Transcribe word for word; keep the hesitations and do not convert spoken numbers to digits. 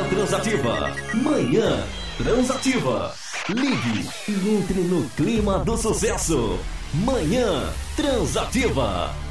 Transativa. Manhã Transativa. Ligue e entre no clima do sucesso. Manhã Transativa.